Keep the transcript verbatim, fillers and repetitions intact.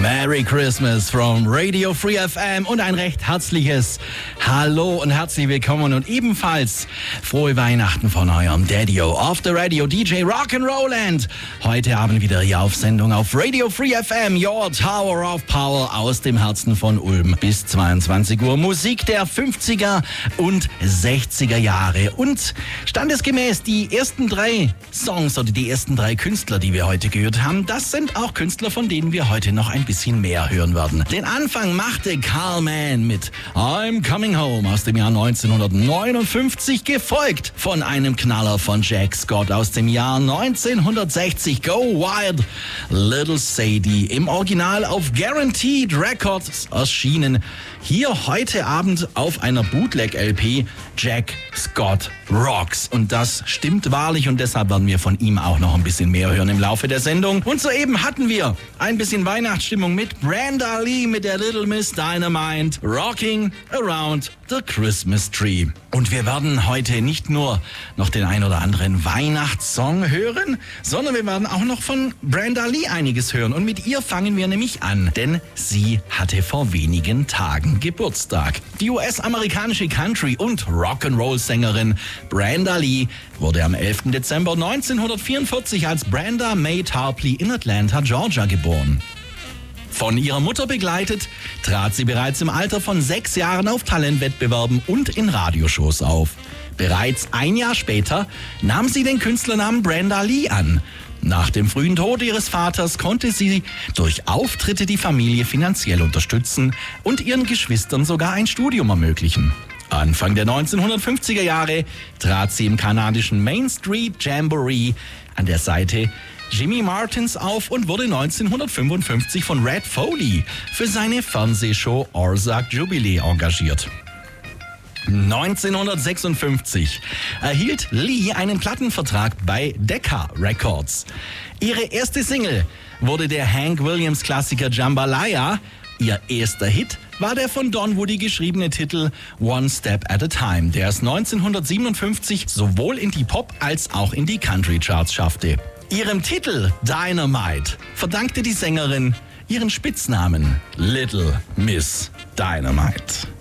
Merry Christmas from Radio Free F M und ein recht herzliches Hallo und herzlich willkommen und ebenfalls frohe Weihnachten von eurem Daddy-O of the Radio, D J Rock'n'Roland. Heute Abend wieder hier auf Sendung auf Radio Free F M, Your Tower of Power aus dem Herzen von Ulm bis zweiundzwanzig Uhr. Musik der fünfziger und sechziger Jahre und standesgemäß die ersten drei Songs oder die ersten drei Künstler, die wir heute gehört haben, das sind auch Künstler, von denen wir heute noch ein bisschen mehr hören werden. Den Anfang machte Carl Mann mit I'm Coming Home aus dem Jahr neunzehnhundertneunundfünfzig, gefolgt von einem Knaller von Jack Scott aus dem Jahr neunzehnhundertsechzig, Go Wild, Little Sadie, im Original auf Guaranteed Records erschienen. Hier heute Abend auf einer Bootleg-L P Jack Scott Rocks. Und das stimmt wahrlich und deshalb werden wir von ihm auch noch ein bisschen mehr hören im Laufe der Sendung. Und soeben hatten wir ein bisschen Weihnachtsstimmung mit Brenda Lee mit der Little Miss Dynamite, Rocking Around the Christmas Tree. Und wir werden heute nicht nur noch den ein oder anderen Weihnachtssong hören, sondern wir werden auch noch von Brenda Lee einiges hören. Und mit ihr fangen wir nämlich an, denn sie hatte vor wenigen Tagen Geburtstag. Die U S-amerikanische Country- und Rock'n'Roll-Sängerin Brenda Lee wurde am elften Dezember neunzehnhundertvierundvierzig als Brenda Mae Tarpley in Atlanta, Georgia geboren. Von ihrer Mutter begleitet, trat sie bereits im Alter von sechs Jahren auf Talentwettbewerben und in Radioshows auf. Bereits ein Jahr später nahm sie den Künstlernamen Brenda Lee an. Nach dem frühen Tod ihres Vaters konnte sie durch Auftritte die Familie finanziell unterstützen und ihren Geschwistern sogar ein Studium ermöglichen. Anfang der neunzehnhundertfünfziger Jahre trat sie im kanadischen Main Street Jamboree an der Seite Jimmy Martins auf und wurde neunzehnhundertfünfundfünfzig von Red Foley für seine Fernsehshow Orzac Jubilee engagiert. neunzehnhundertsechsundfünfzig erhielt Lee einen Plattenvertrag bei Decca Records. Ihre erste Single wurde der Hank Williams Klassiker Jambalaya. Ihr erster Hit war der von Don Woody geschriebene Titel One Step at a Time, der es neunzehnhundertsiebenundfünfzig sowohl in die Pop- als auch in die Country-Charts schaffte. Ihrem Titel Dynamite verdankte die Sängerin ihren Spitznamen Little Miss Dynamite.